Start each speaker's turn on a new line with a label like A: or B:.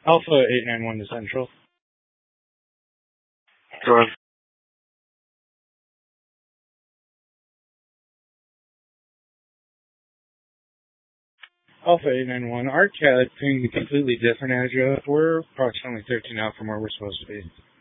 A: Alpha 891 to Central.
B: Go ahead.
A: Alpha 891, our CAD pinged a completely different address. We're approximately 13 out from where we're supposed to be.